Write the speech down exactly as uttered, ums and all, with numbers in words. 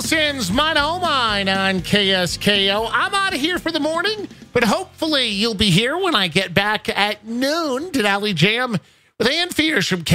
Nelson's Mine Oh Mine on K S K O. I'm out of here for the morning, but hopefully you'll be here when I get back at noon. Denali Jam with Ann Fears from K S K O.